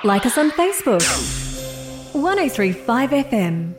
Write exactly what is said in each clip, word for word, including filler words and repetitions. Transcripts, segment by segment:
Like us on Facebook. one oh three point five F M.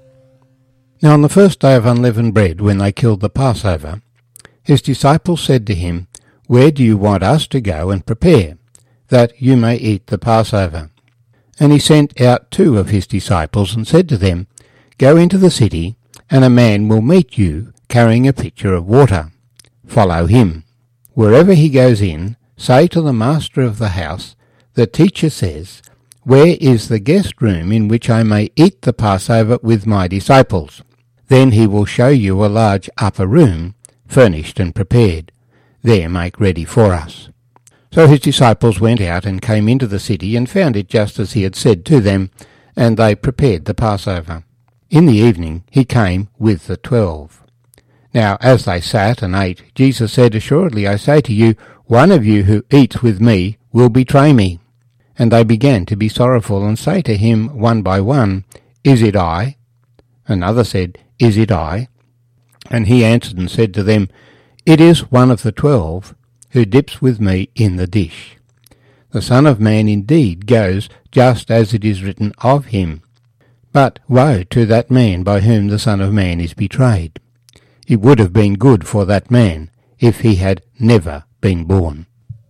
Now on the first day of unleavened bread, when they killed the Passover, his disciples said to him, "Where do you want us to go and prepare, that you may eat the Passover?" And he sent out two of his disciples and said to them, "Go into the city, and a man will meet you carrying a pitcher of water. Follow him. Wherever he goes in, say to the master of the house, 'The teacher says, where is the guest room in which I may eat the Passover with my disciples?' Then he will show you a large upper room, furnished and prepared. There make ready for us." So his disciples went out and came into the city and found it just as he had said to them, and they prepared the Passover. In the evening he came with the twelve. Now as they sat and ate, Jesus said, "Assuredly I say to you, one of you who eats with me will betray me." And they began to be sorrowful, and say to him one by one, "Is it I?" Another said, "Is it I?" And he answered and said to them, "It is one of the twelve, who dips with me in the dish. The Son of Man indeed goes just as it is written of him. But woe to that man by whom the Son of Man is betrayed. It would have been good for that man if he had never been born."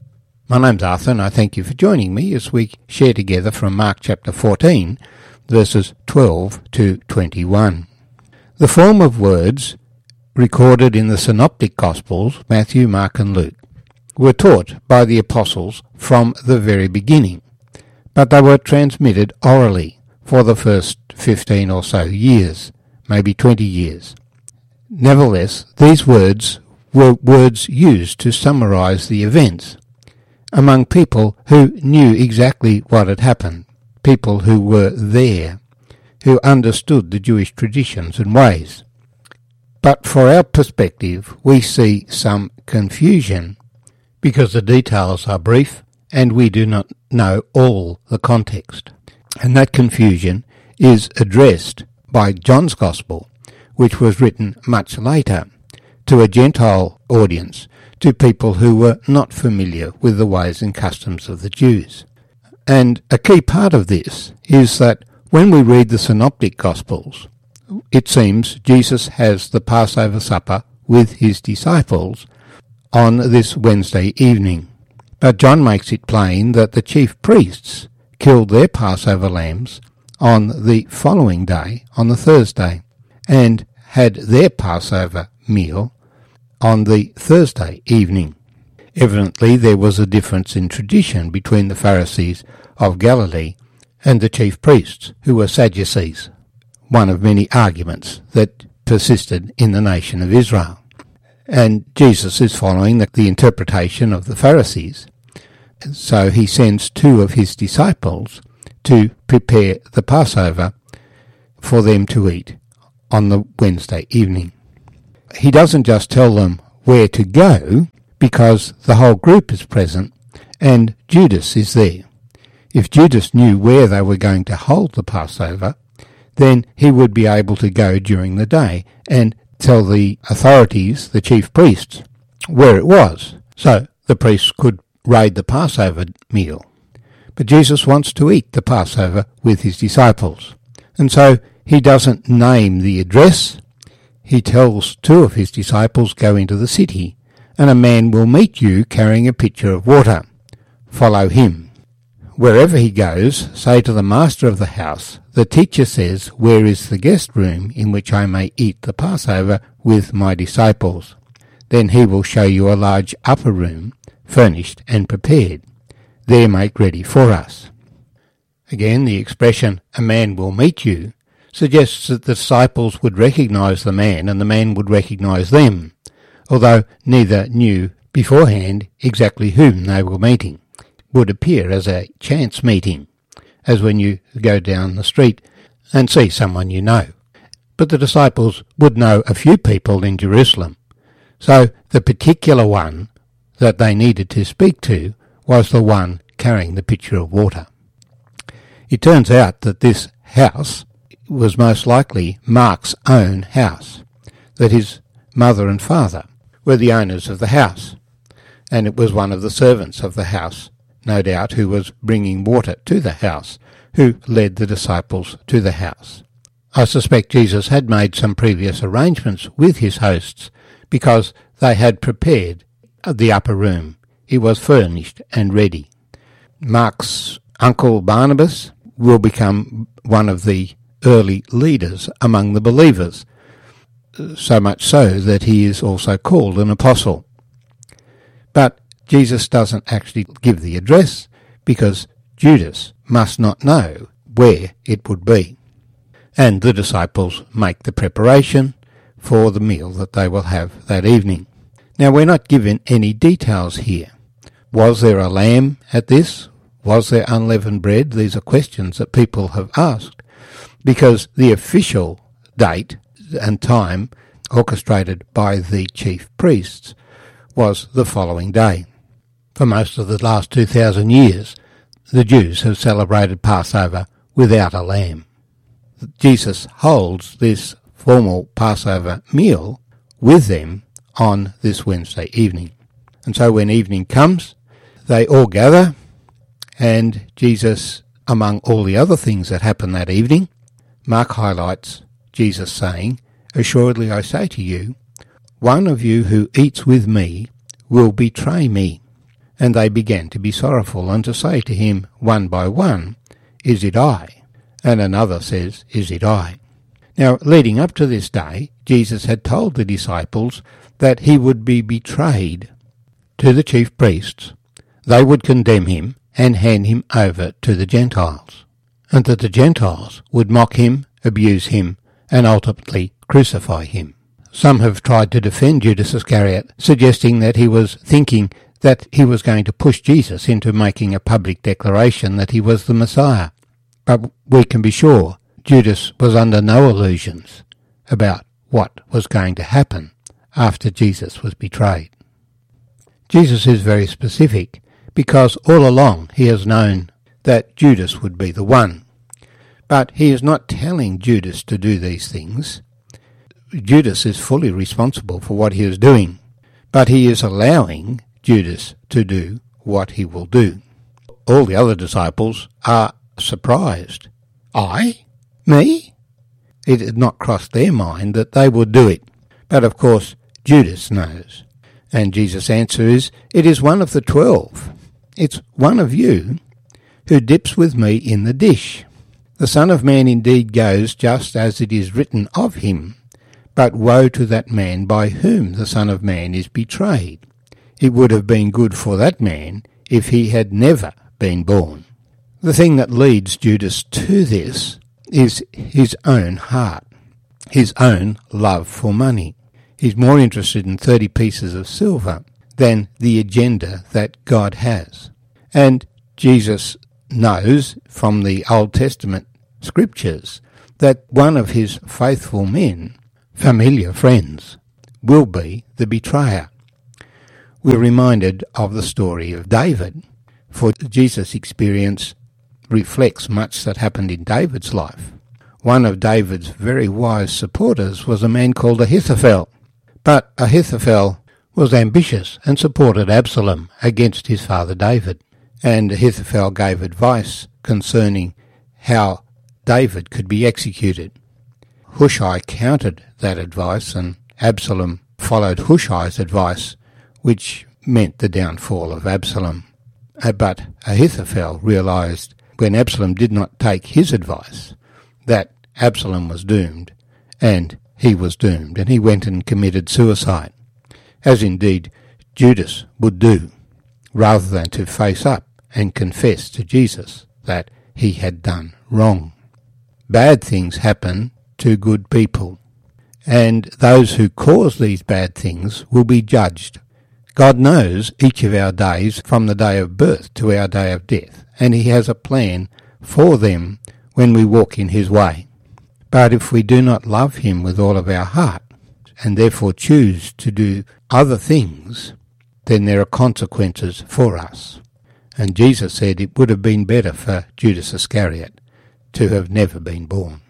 My name's Arthur, and I thank you for joining me as we share together from Mark chapter fourteen, verses twelve to twenty-one. The form of words recorded in the Synoptic Gospels, Matthew, Mark and Luke, were taught by the apostles from the very beginning, but they were transmitted orally for the first fifteen or so years, maybe twenty years. Nevertheless, these words were words used to summarize the events among people who knew exactly what had happened, people who were there, who understood the Jewish traditions and ways. But for our perspective, we see some confusion because the details are brief and we do not know all the context. And that confusion is addressed by John's Gospel, which was written much later, to a Gentile audience, to people who were not familiar with the ways and customs of the Jews. And a key part of this is that when we read the Synoptic Gospels, it seems Jesus has the Passover supper with his disciples on this Wednesday evening. But John makes it plain that the chief priests killed their Passover lambs on the following day, on the Thursday, and had their Passover meal on the Thursday evening. Evidently there was a difference in tradition between the Pharisees of Galilee and the chief priests, who were Sadducees, one of many arguments that persisted in the nation of Israel. And Jesus is following the, the interpretation of the Pharisees. So he sends two of his disciples to prepare the Passover for them to eat on the Wednesday evening. He doesn't just tell them where to go, because the whole group is present and Judas is there. If Judas knew where they were going to hold the Passover, then he would be able to go during the day and tell the authorities, the chief priests, where it was, so the priests could raid the Passover meal. But Jesus wants to eat the Passover with his disciples, and so he doesn't name the address. He tells two of his disciples, "Go into the city, and a man will meet you carrying a pitcher of water. Follow him. Wherever he goes, say to the master of the house, 'The teacher says, where is the guest room in which I may eat the Passover with my disciples?' Then he will show you a large upper room, furnished and prepared. There make ready for us." Again, the expression, "a man will meet you," suggests that the disciples would recognize the man and the man would recognize them, although neither knew beforehand exactly whom they were meeting. It would appear as a chance meeting, as when you go down the street and see someone you know. But the disciples would know a few people in Jerusalem, so the particular one that they needed to speak to was the one carrying the pitcher of water. It turns out that this house was most likely Mark's own house, that his mother and father were the owners of the house, and it was one of the servants of the house no doubt, who was bringing water to the house, who led the disciples to the house. I suspect Jesus had made some previous arrangements with his hosts because they had prepared the upper room. It was furnished and ready. Mark's uncle Barnabas will become one of the early leaders among the believers, so much so that he is also called an apostle. But Jesus doesn't actually give the address because Judas must not know where it would be. And the disciples make the preparation for the meal that they will have that evening. Now, we're not given any details here. Was there a lamb at this? Was there unleavened bread? These are questions that people have asked, because the official date and time orchestrated by the chief priests was the following day. For most of the last two thousand years, the Jews have celebrated Passover without a lamb. Jesus holds this formal Passover meal with them on this Wednesday evening. And so when evening comes, they all gather, and Jesus, among all the other things that happen that evening, Mark highlights Jesus saying, "Assuredly I say to you, one of you who eats with me will betray me." And they began to be sorrowful, and to say to him one by one, "Is it I?" And another says, "Is it I?" Now, leading up to this day, Jesus had told the disciples that he would be betrayed to the chief priests. They would condemn him and hand him over to the Gentiles, and that the Gentiles would mock him, abuse him, and ultimately crucify him. Some have tried to defend Judas Iscariot, suggesting that he was thinking that he was going to push Jesus into making a public declaration that he was the Messiah. But we can be sure Judas was under no illusions about what was going to happen after Jesus was betrayed. Jesus is very specific because all along he has known that Judas would be the one. But he is not telling Judas to do these things. Judas is fully responsible for what he is doing, but he is allowing Judas to do what he will do. All the other disciples are surprised. I? Me? It had not crossed their mind that they would do it. But of course, Judas knows. And Jesus' answer is, "It is one of the twelve. It's one of you who dips with me in the dish. The Son of Man indeed goes just as it is written of him, but woe to that man by whom the Son of Man is betrayed. It would have been good for that man if he had never been born." The thing that leads Judas to this is his own heart, his own love for money. He's more interested in thirty pieces of silver than the agenda that God has. And Jesus knows from the Old Testament scriptures that one of his faithful men, familiar friends, will be the betrayer. We're reminded of the story of David, for Jesus' experience reflects much that happened in David's life. One of David's very wise supporters was a man called Ahithophel, but Ahithophel was ambitious and supported Absalom against his father David, and Ahithophel gave advice concerning how David could be executed. Hushai countered that advice, and Absalom followed Hushai's advice, which meant the downfall of Absalom. But Ahithophel realized when Absalom did not take his advice that Absalom was doomed, and he was doomed, and he went and committed suicide, as indeed Judas would do, rather than to face up and confess to Jesus that he had done wrong. Bad things happen to good people, and those who cause these bad things will be judged. God knows each of our days from the day of birth to our day of death, and he has a plan for them when we walk in his way. But if we do not love him with all of our heart, and therefore choose to do other things, then there are consequences for us. And Jesus said it would have been better for Judas Iscariot to have never been born.